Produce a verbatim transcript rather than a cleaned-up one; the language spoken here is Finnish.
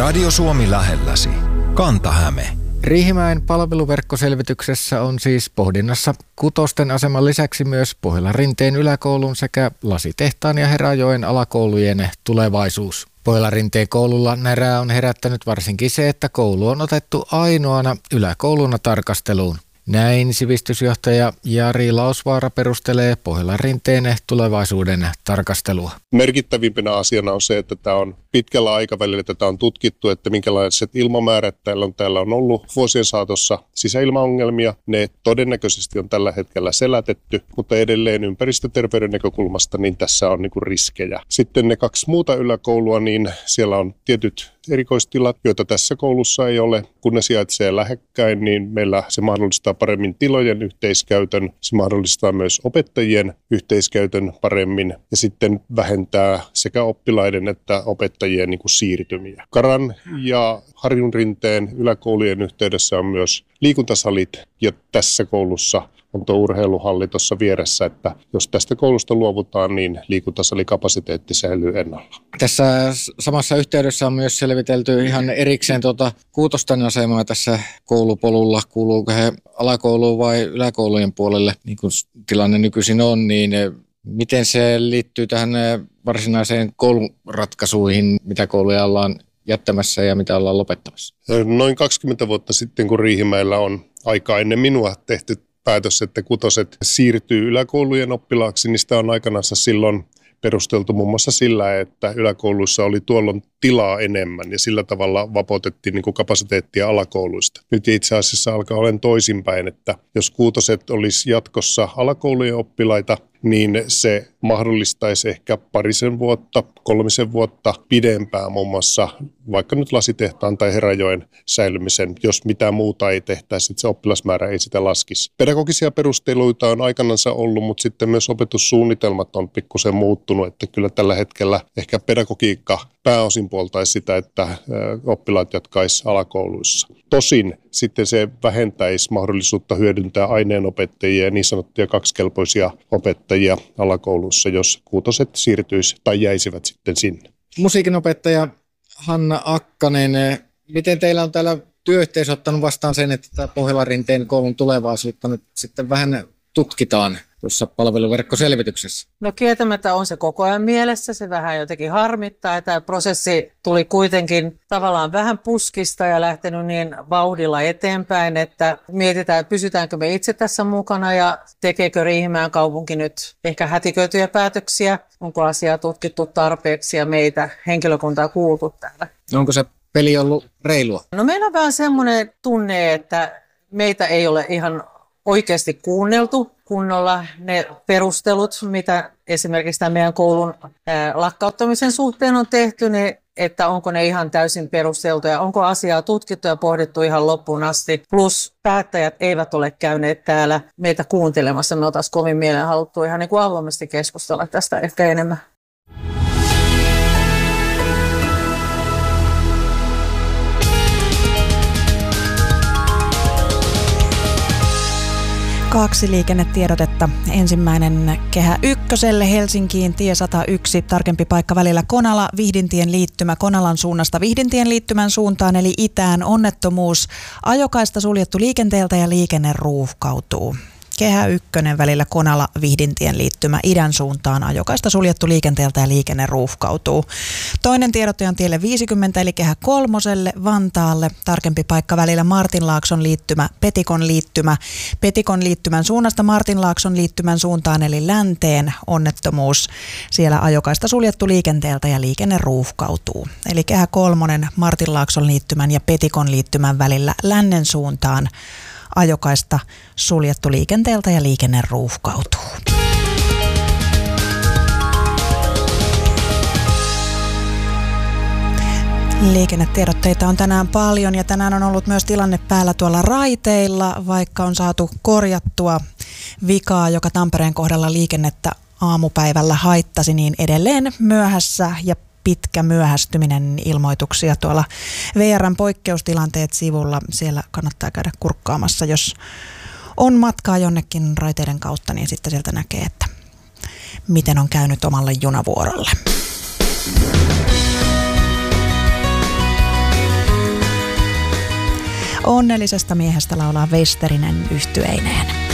Radio Suomi lähelläsi. Kanta-Häme. Riihimäen palveluverkkoselvityksessä on siis pohdinnassa Kutosten aseman lisäksi myös Pohjola-Rinteen yläkoulun sekä Lasitehtaan ja Herajoen alakoulujen tulevaisuus. Pohjola-Rinteen koululla närää on herättänyt varsinkin se, että koulu on otettu ainoana yläkouluna tarkasteluun. Näin sivistysjohtaja Jari Lausvaara perustelee Pohjola-Rinteen tulevaisuuden tarkastelua. Merkittävimpänä asiana on se, että tämä on pitkällä aikavälillä tätä on tutkittu, että minkälaiset ilmamäärät täällä on, täällä on ollut vuosien saatossa sisäilmaongelmia. Ne todennäköisesti on tällä hetkellä selätetty, mutta edelleen ympäristöterveyden näkökulmasta niin tässä on niin kuin riskejä. Sitten ne kaksi muuta yläkoulua, niin siellä on tietyt erikoistilat, joita tässä koulussa ei ole. Kun ne sijaitsee lähekkäin, niin meillä se mahdollistaa paremmin tilojen yhteiskäytön. Se mahdollistaa myös opettajien yhteiskäytön paremmin ja sitten vähentää sekä oppilaiden että opettajien niin kuin siirtymiä. Karan ja Harjunrinteen yläkoulujen yhteydessä on myös liikuntasalit ja tässä koulussa on tuo urheiluhalli tuossa vieressä, että jos tästä koulusta luovutaan, niin liikuntasalikapasiteetti säilyy ennalla. Tässä samassa yhteydessä on myös selvitelty ihan erikseen tuota Kuutosten asemaa tässä koulupolulla. Kuuluuko he alakouluun vai yläkoulujen puolelle, niin kuin tilanne nykyisin on, niin miten se liittyy tähän varsinaiseen kouluratkaisuihin, mitä kouluja ollaan jättämässä ja mitä ollaan lopettamassa? Noin kaksikymmentä vuotta sitten, kun Riihimäellä on aikaa ennen minua tehty päätös, että kutoset siirtyy yläkoulujen oppilaaksi, niin sitä on aikanaan silloin perusteltu muun muassa sillä, että yläkouluissa oli tuolloin tilaa enemmän ja sillä tavalla vapautettiin niin kuin kapasiteettia alakouluista. Nyt itse asiassa alkaa olen toisinpäin, että jos kuutoset olisi jatkossa alakoulujen oppilaita, niin se mahdollistaisi ehkä parisen vuotta, kolmisen vuotta pidempään muun muassa vaikka nyt Lasitehtaan tai Herajoen säilymisen, jos mitään muuta ei tehtäisi, että se oppilasmäärä ei sitä laskisi. Pedagogisia perusteluita on aikanansa ollut, mutta sitten myös opetussuunnitelmat on pikkusen muuttunut, että kyllä tällä hetkellä ehkä pedagogiikka pääosin puoltaisi sitä, että oppilaat jatkaisi alakouluissa. Tosin sitten se vähentäisi mahdollisuutta hyödyntää aineenopettajia ja niin sanottuja kaksikelpoisia opettajia alakoulussa, jos kuutoset siirtyisi tai jäisivät sitten sinne. Musiikinopettaja Hanna Akkanen, miten teillä on täällä työyhteisö ottanut vastaan sen, että tämä Pohjola-Rinteen koulun tulevaisuutta nyt sitten vähän tutkitaan tuossa palveluverkkoselvityksessä? No kieltämättä on se koko ajan mielessä, se vähän jotenkin harmittaa, että tämä prosessi tuli kuitenkin tavallaan vähän puskista ja lähtenyt niin vauhdilla eteenpäin, että mietitään, pysytäänkö me itse tässä mukana ja tekeekö Riihimäen kaupunki nyt ehkä hätiköityjä päätöksiä, onko asiaa tutkittu tarpeeksi ja meitä henkilökuntaa kuultu täällä. Onko se peli ollut reilua? No meillä on vähän semmoinen tunne, että meitä ei ole ihan oikeasti kuunneltu kunnolla ne perustelut, mitä esimerkiksi tämän meidän koulun ää, lakkauttamisen suhteen on tehty, niin että onko ne ihan täysin perusteltuja, onko asiaa tutkittu ja pohdittu ihan loppuun asti. Plus päättäjät eivät ole käyneet täällä meitä kuuntelemassa. Me oltaisiin kovin mielen haluttu ihan niin kuin avoimesti keskustella tästä ehkä enemmän. Kaksi liikennetiedotetta. Ensimmäinen Kehä ykköselle Helsinkiin, tie sata yksi, tarkempi paikka välillä Konala, Vihdintien liittymä Konalan suunnasta Vihdintien liittymän suuntaan, eli itään onnettomuus. Ajokaista suljettu liikenteeltä ja liikenne ruuhkautuu. Kehä ykkönen välillä Konala, Vihdintien liittymä idän suuntaan, ajokaista suljettu liikenteeltä ja liikenne ruuhkautuu. Toinen tiedote on tielle viisikymmentä eli Kehä kolmoselle Vantaalle, tarkempi paikka välillä Martinlaakson liittymä, Petikon liittymä. Petikon liittymän suunnasta Martinlaakson liittymän suuntaan eli länteen onnettomuus. Siellä ajokaista suljettu liikenteeltä ja liikenne ruuhkautuu. Eli Kehä kolmonen Martinlaakson liittymän ja Petikon liittymän välillä lännen suuntaan. Ajokaista suljettu liikenteeltä ja liikenne ruuhkautuu. Liikennetiedotteita on tänään paljon ja tänään on ollut myös tilanne päällä tuolla raiteilla, vaikka on saatu korjattua vikaa, joka Tampereen kohdalla liikennettä aamupäivällä haittasi, niin edelleen myöhässä ja pitkä myöhästyminen ilmoituksia tuolla V R:n poikkeustilanteet sivulla. Siellä kannattaa käydä kurkkaamassa, jos on matkaa jonnekin raiteiden kautta, niin sitten sieltä näkee, että miten on käynyt omalle junavuorolle. Onnellisesta miehestä laulaa Westerinen yhtyeineen.